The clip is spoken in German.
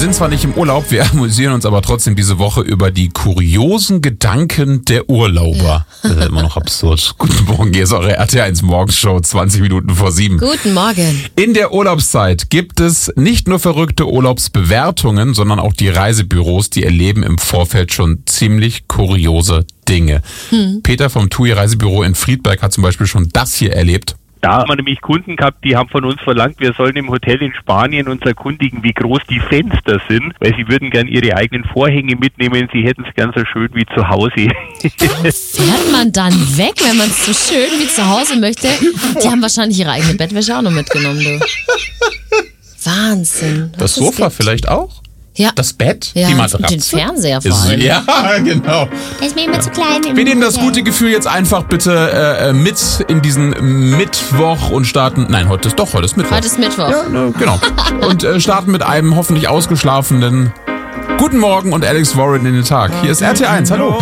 sind zwar nicht im Urlaub, wir amüsieren uns aber trotzdem diese Woche über die kuriosen Gedanken der Urlauber. Das ist immer noch absurd. Guten Morgen, hier ist eure RT1 Morgenshow, 20 Minuten vor 7. Guten Morgen. In der Urlaubszeit gibt es nicht nur verrückte Urlaubsbewertungen, sondern auch die Reisebüros, die erleben im Vorfeld schon ziemlich kuriose Dinge. Peter vom TUI Reisebüro in Friedberg hat zum Beispiel schon das hier erlebt. Da haben wir nämlich Kunden gehabt, die haben von uns verlangt, wir sollen im Hotel in Spanien uns erkundigen, wie groß die Fenster sind, weil sie würden gern ihre eigenen Vorhänge mitnehmen, sie hätten es gern so schön wie zu Hause. Fährt man dann weg, wenn man es so schön wie zu Hause möchte? Die haben wahrscheinlich ihre eigene Bettwäsche auch noch mitgenommen, du. Wahnsinn. Das Sofa vielleicht auch? Ja. Das Bett? Ja, die Matratze? den Fernseher vor allem. Ja, genau. Das ist mir immer zu klein. Wir nehmen das gute Gefühl jetzt einfach bitte mit in diesen Mittwoch und starten... Nein, heute ist Mittwoch. Heute ist Mittwoch. Ja, genau. Und starten mit einem hoffentlich ausgeschlafenen Guten Morgen und Alex Warren in den Tag. Hier ist RT1, hallo.